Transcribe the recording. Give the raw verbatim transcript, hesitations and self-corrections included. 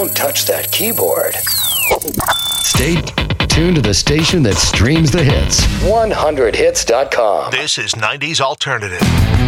Don't touch that keyboard. Stay tuned to the station that streams the hits. one hundred hits dot com. This is nineties Alternative.